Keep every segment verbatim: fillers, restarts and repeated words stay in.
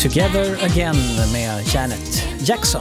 Together Again med Janet Jackson.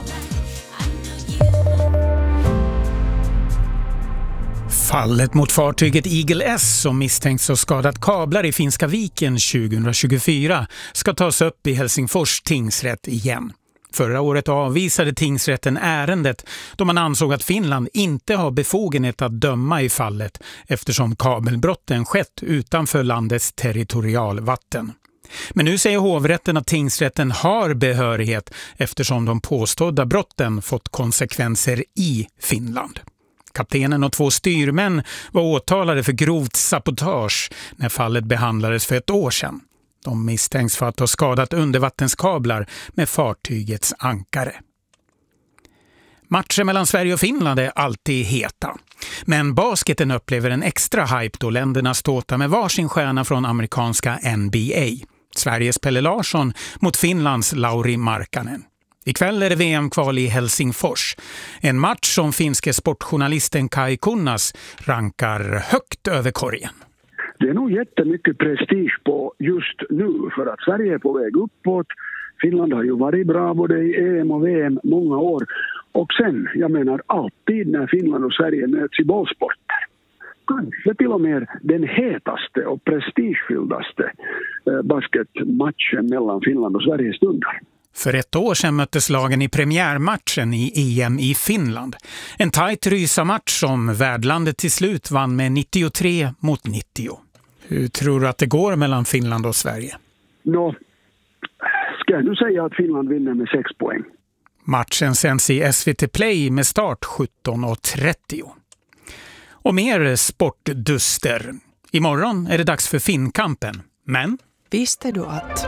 Fallet mot fartyget Eagle S som misstänks ha skadat kablar i Finska viken tjugohundratjugofyra ska tas upp i Helsingfors tingsrätt igen. Förra året avvisade tingsrätten ärendet då man ansåg att Finland inte har befogenhet att döma i fallet eftersom kabelbrotten skett utanför landets territorialvatten. Men nu säger hovrätten att tingsrätten har behörighet eftersom de påstådda brotten fått konsekvenser i Finland. Kaptenen och två styrmän var åtalade för grovt sabotage när fallet behandlades för ett år sedan. De misstänks för att ha skadat undervattenskablar med fartygets ankare. Matcher mellan Sverige och Finland är alltid heta. Men basketen upplever en extra hype då länderna ståtar med varsin stjärna från amerikanska N B A. Sveriges Pelle Larsson mot Finlands Lauri Markkanen. Ikväll är det V M-kval i Helsingfors. En match som finske sportjournalisten Kai Kunnas rankar högt över korgen. Det är nog jättemycket prestige på just nu för att Sverige är på väg uppåt. Finland har ju varit bra både i E M och V M många år. Och sen, jag menar alltid när Finland och Sverige möts i bollsporter. Kanske till och med den hetaste och prestigefylldaste basketmatchen mellan Finland och Sverige stundar. För ett år sedan möttes lagen i premiärmatchen i E M i Finland. En tajt rysamatch som värdlandet till slut vann med nittiotre mot nittio. Hur tror du att det går mellan Finland och Sverige? Nå, ska jag nu säga att Finland vinner med sex poäng. Matchen sänds i S V T Play med start sjutton och trettio. Och mer sportduster. Imorgon är det dags för Finnkampen. Men visste du att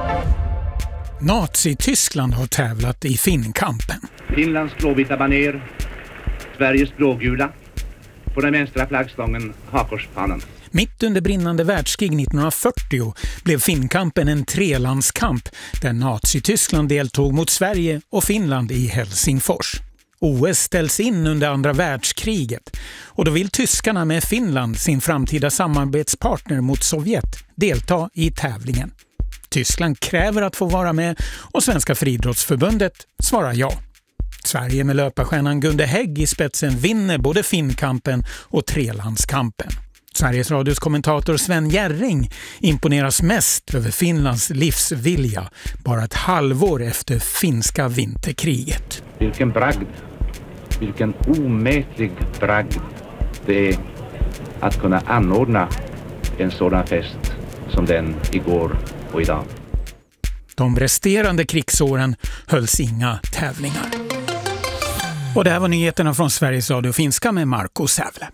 Nazi-Tyskland har tävlat i Finnkampen. Finlands blåvita baner, Sveriges blågula, på den vänstra flaggstången Hakorspanen. Mitt under brinnande världskrig nittonhundrafyrtio blev Finnkampen en trelandskamp där Nazi-Tyskland deltog mot Sverige och Finland i Helsingfors. O S ställs in under andra världskriget och då vill tyskarna med Finland, sin framtida samarbetspartner mot Sovjet, delta i tävlingen. Tyskland kräver att få vara med och Svenska friidrottsförbundet svarar ja. Sverige med löparstjärnan Gunde Hägg i spetsen vinner både Finnkampen och trelandskampen. Sveriges radios kommentator Sven Jerring imponeras mest över Finlands livsvilja bara ett halvår efter finska vinterkriget. Vilken bragd, vilken omätlig bragd det är att kunna anordna en sådan fest som den igår och idag. De resterande krigsåren hölls inga tävlingar. Och det här var nyheterna från Sveriges Radio Finska med Marco Sävle.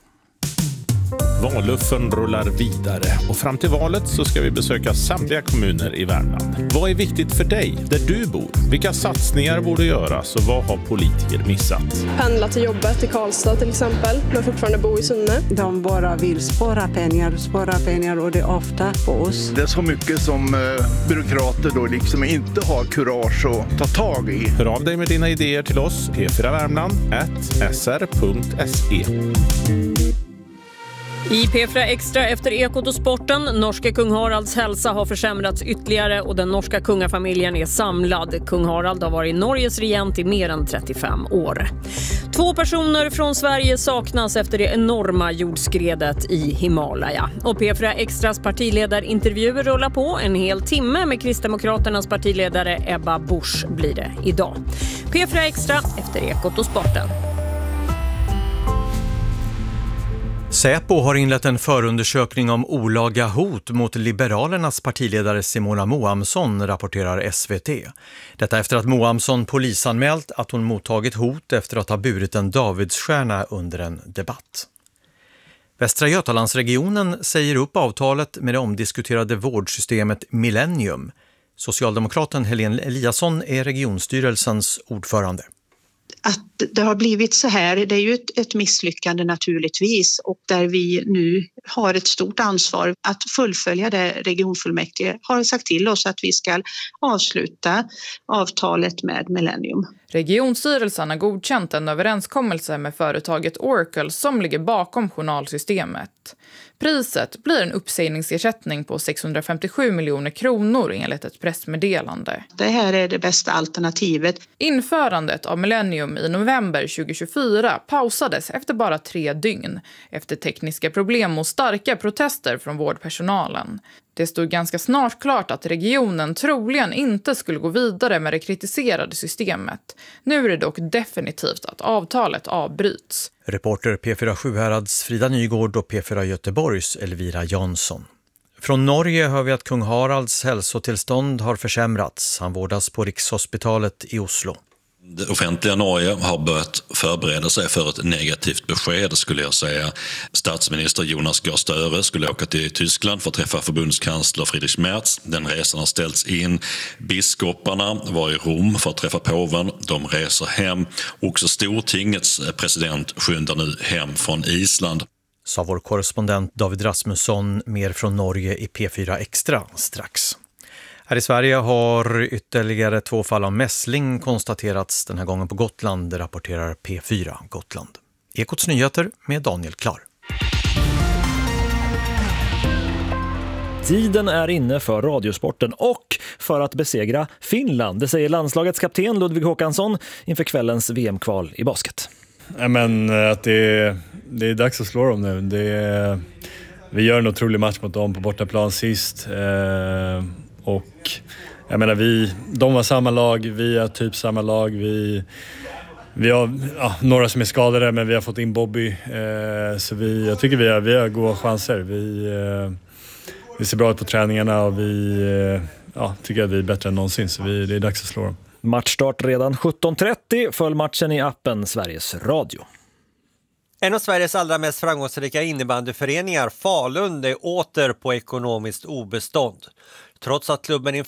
Valluffen rullar vidare och fram till valet så ska vi besöka samtliga kommuner i Värmland. Vad är viktigt för dig där du bor? Vilka satsningar borde göras och vad har politiker missat? Pendla till jobbet i Karlstad till exempel, men fortfarande bo i Sunne. de bara vill spara pengar, spara pengar och det är ofta på oss. Det är så mycket som eh, byråkrater då liksom inte har kurage att ta tag i. Hör av dig med dina idéer till oss p fyra värmland at s r punkt se. I P fyra Extra efter Ekot och sporten. Norske kung Haralds hälsa har försämrats ytterligare och den norska kungafamiljen är samlad. Kung Harald har varit Norges regent i mer än trettiofem år. Två personer från Sverige saknas efter det enorma jordskredet i Himalaya. Och P fyra Extras partiledarintervjuer rullar på en hel timme med Kristdemokraternas partiledare Ebba Busch blir det idag. P fyra Extra efter Ekot och sporten. Säpo har inlett en förundersökning om olaga hot mot Liberalernas partiledare Simona Moamsson, rapporterar S V T. Detta efter att Moamsson polisanmält att hon mottagit hot efter att ha burit en Davidsstjärna under en debatt. Västra Götalandsregionen säger upp avtalet med det omdiskuterade vårdsystemet Millennium. Socialdemokraten Helene Eliasson är regionstyrelsens ordförande. Att det har blivit så här, det är ju ett, ett misslyckande naturligtvis, och där vi nu har ett stort ansvar att fullfölja det regionfullmäktige har sagt till oss att vi ska avsluta avtalet med Millennium. Regionstyrelsen har godkänt en överenskommelse med företaget Oracle som ligger bakom journalsystemet. Priset blir en uppsägningsersättning på sexhundrafemtiosju miljoner kronor enligt ett pressmeddelande. Det här är det bästa alternativet. Införandet av Millennium i november tjugohundratjugofyra pausades efter bara tre dygn efter tekniska problem och starka protester från vårdpersonalen. Det stod ganska snart klart att regionen troligen inte skulle gå vidare med det kritiserade systemet. Nu är det dock definitivt att avtalet avbryts. Reporter P fyra Sjuhärads Frida Nygård och P fyra Göteborgs Elvira Jansson. Från Norge hör vi att kung Haralds hälsotillstånd har försämrats. Han vårdas på Rikshospitalet i Oslo. Det offentliga Norge har börjat förbereda sig för ett negativt besked, skulle jag säga. Statsminister Jonas Gahr Støre skulle åka till Tyskland för att träffa förbundskansler Friedrich Merz. Den resan har ställts in. Biskoparna var i Rom för att träffa påven. De reser hem. Också Stortingets president skyndar nu hem från Island. Sa vår korrespondent David Rasmusson, mer från Norge i P fyra Extra strax. Här i Sverige har ytterligare två fall av mässling konstaterats, den här gången på Gotland, rapporterar P fyra Gotland. Ekots nyheter med Daniel Klar. Tiden är inne för radiosporten och för att besegra Finland. Det säger landslagets kapten Ludvig Håkansson inför kvällens V M-kval i basket. Ja, men att det är, det är dags att slå dem nu. Det är, vi gör en otrolig match mot dem på bortaplan sist. Eh, och jag menar, vi, de var samma lag, vi är typ samma lag. Vi, vi har ja, några som är skadade, men vi har fått in Bobby. Eh, så vi, jag tycker vi har, vi har goda chanser. Vi, eh, vi ser bra ut på träningarna och vi eh, ja, tycker att vi är bättre än någonsin. Så vi, det är dags att slå dem. Matchstart redan sjutton trettio, följ matchen i appen Sveriges Radio. En av Sveriges allra mest framgångsrika innebandyföreningar, Falun, är åter på ekonomiskt obestånd. Trots att klubben